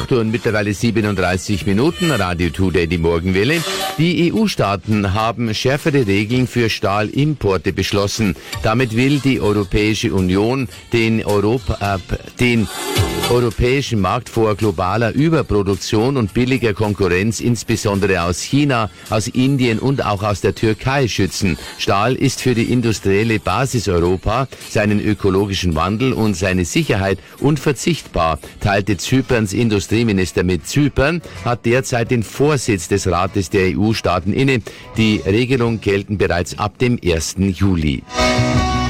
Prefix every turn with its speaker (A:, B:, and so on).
A: 8 Uhr und mittlerweile 37 Minuten, Radio Today, die Morgenwelle. Die EU-Staaten haben schärfere Regeln für Stahlimporte beschlossen. Damit will die Europäische Union den europäischen Markt vor globaler Überproduktion und billiger Konkurrenz, insbesondere aus China, aus Indien und auch aus der Türkei, schützen. Stahl ist für die industrielle Basis Europa, seinen ökologischen Wandel und seine Sicherheit unverzichtbar, teilte Zyperns Industrieminister mit. Zypern hat derzeit den Vorsitz des Rates der EU-Staaten inne. Die Regelungen gelten bereits ab dem 1. Juli.